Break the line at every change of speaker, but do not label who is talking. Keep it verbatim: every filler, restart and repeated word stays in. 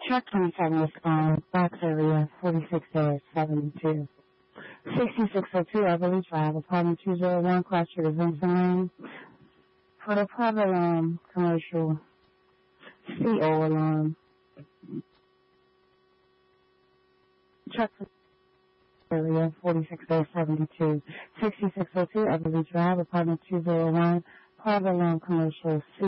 Truck twenty-seven is on box area forty-six seventy-two. sixty-six oh two Everly Drive, apartment two oh one, Cross Street, Vincent Lane. For the private alarm commercial C O alarm. Truck area forty-six seventy-two. sixty-six oh two Everly Drive, apartment two oh one, private alarm commercial C